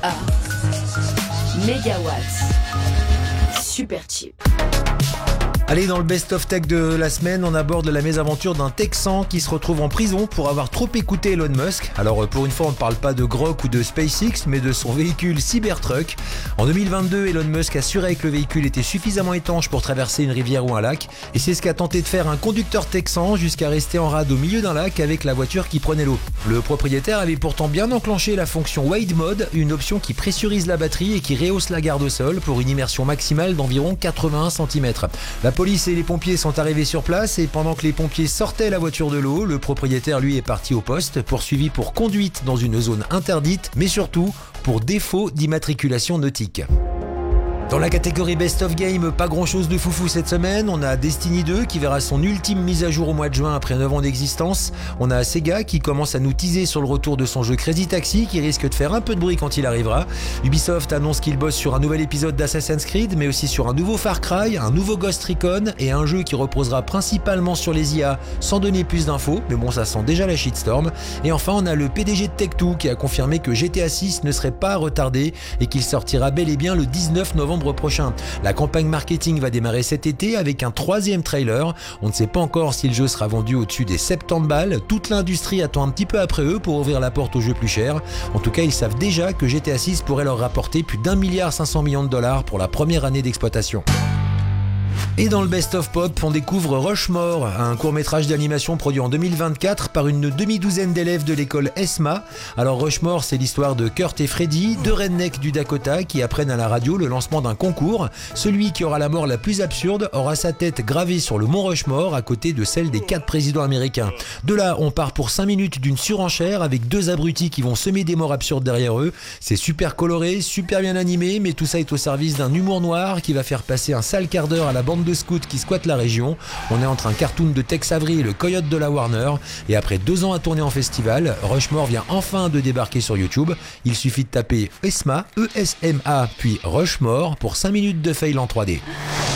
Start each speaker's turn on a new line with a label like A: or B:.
A: A. Mégawatts. Super cheap.
B: Allez, dans le best-of tech de la semaine, on aborde la mésaventure d'un Texan qui se retrouve en prison pour avoir trop écouté Elon Musk. Alors pour une fois, on ne parle pas de Grok ou de SpaceX, mais de son véhicule Cybertruck. En 2022, Elon Musk assurait que le véhicule était suffisamment étanche pour traverser une rivière ou un lac. Et c'est ce qu'a tenté de faire un conducteur texan jusqu'à rester en rade au milieu d'un lac avec la voiture qui prenait l'eau. Le propriétaire avait pourtant bien enclenché la fonction Wade Mode, une option qui pressurise la batterie et qui rehausse la garde au sol pour une immersion maximale d'environ 81 cm. La police et les pompiers sont arrivés sur place et pendant que les pompiers sortaient la voiture de l'eau, le propriétaire lui est parti au poste, poursuivi pour conduite dans une zone interdite, mais surtout pour défaut d'immatriculation nautique. Dans la catégorie Best of Game, pas grand chose de foufou cette semaine. On a Destiny 2 qui verra son ultime mise à jour au mois de juin après 9 ans d'existence. On a Sega qui commence à nous teaser sur le retour de son jeu Crazy Taxi qui risque de faire un peu de bruit quand il arrivera. Ubisoft annonce qu'il bosse sur un nouvel épisode d'Assassin's Creed mais aussi sur un nouveau Far Cry, un nouveau Ghost Recon et un jeu qui reposera principalement sur les IA sans donner plus d'infos. Mais bon, ça sent déjà la shitstorm. Et enfin, on a le PDG de Tech2 qui a confirmé que GTA 6 ne serait pas retardé et qu'il sortira bel et bien le 19 novembre prochain. La campagne marketing va démarrer cet été avec un 3e trailer. On ne sait pas encore si le jeu sera vendu au-dessus des 70 balles. Toute l'industrie attend un petit peu après eux pour ouvrir la porte aux jeux plus chers. En tout cas, ils savent déjà que GTA 6 pourrait leur rapporter plus d'1,5 milliard pour la première année d'exploitation. Et dans le Best of Pop, on découvre Rushmore, un court-métrage d'animation produit en 2024 par une demi-douzaine d'élèves de l'école ESMA. Alors Rushmore, c'est l'histoire de Kurt et Freddy, deux rednecks du Dakota qui apprennent à la radio le lancement d'un concours. Celui qui aura la mort la plus absurde aura sa tête gravée sur le mont Rushmore à côté de celle des 4 présidents américains. De là, on part pour 5 minutes d'une surenchère avec 2 abrutis qui vont semer des morts absurdes derrière eux. C'est super coloré, super bien animé, mais tout ça est au service d'un humour noir qui va faire passer un sale quart d'heure à la bande de scouts qui squattent la région. On est entre un cartoon de Tex Avery et le coyote de la Warner. Et après 2 ans à tourner en festival, Rushmore vient enfin de débarquer sur YouTube. Il suffit de taper ESMA, E-S-M-A, puis Rushmore pour 5 minutes de fail en 3D.